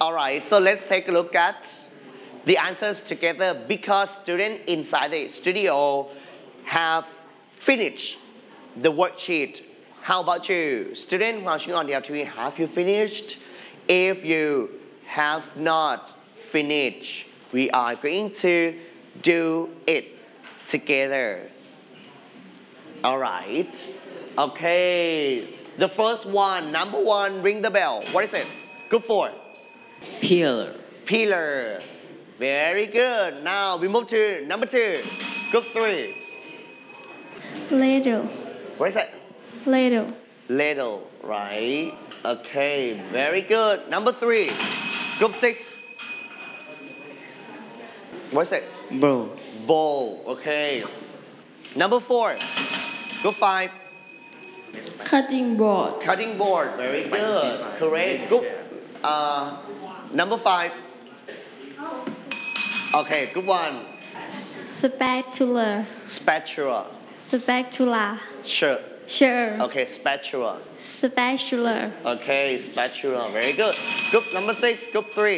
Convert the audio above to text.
All right, so let's take a look at the answers together because students inside the studio have finished the worksheet. How about you? Students watching on the TV, have you finished? If you have not finished, we are going to do it together. All right. Okay. The first one, number one, ring the bell. What is it? Group 4. Pillar. Pillar. Very good. Now we move to number 2. Group 3. Ladle. What is it? Ladle. Ladle. Right. Okay. Very good. Number 3. Group 6. What is it? Bowl. Bowl. Okay. Number 4. Group 5. Cutting board. Cutting board. Very good. Correct. Group number 5. Okay. Group 1. Spatula. Spatula. Spatula. Sure. Sure. Okay. Spatula. Spatula. Okay. Spatula. Very good. Group number 6. Group 3.